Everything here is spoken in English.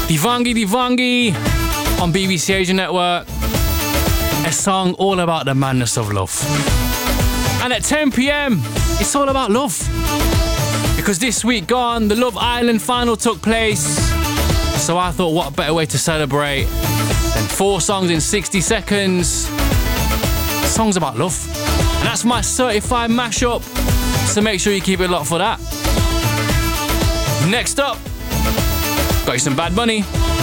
Divangi on BBC Asia Network. A song all about the madness of love. And at 10 p.m, it's all about love. Because this week gone, the Love Island final took place. So I thought, what better way to celebrate than 4 songs in 60 seconds. Songs about love. And that's my certified mashup. So make sure you keep it locked for that. Next up, got you some Bad Bunny.